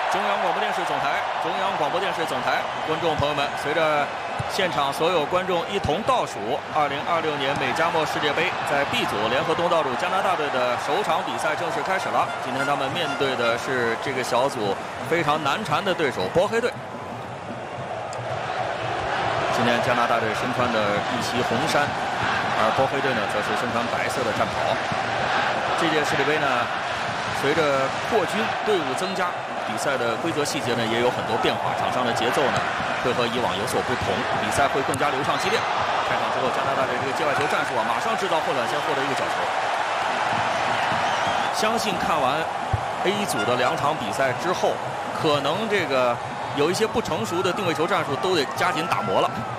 中央广播电视总台，观众朋友们，随着现场所有观众一同倒数，2026年美加墨世界杯在 B 组联合东道主加拿大队的首场比赛正式开始了。今天他们面对的是这个小组非常难缠的对手波黑队。今天加拿大队身穿的一袭红衫，而波黑队呢则是身穿白色的战袍。这届世界杯呢，随着扩军、队伍增加。 比赛的规则细节呢也有很多变化，场上的节奏呢会和以往有所不同，比赛会更加流畅激烈。开场之后，加拿大的这个界外球战术啊，马上制造混乱，先获得一个角球。相信看完 A 组的2场比赛之后，可能这个有一些不成熟的定位球战术都得加紧打磨了。